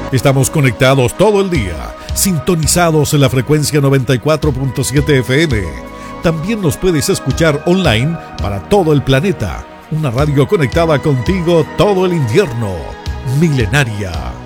Estamos conectados todo el día, sintonizados en la frecuencia 94.7 FM. También nos puedes escuchar online para todo el planeta. Una radio conectada contigo todo el invierno. Milenaria.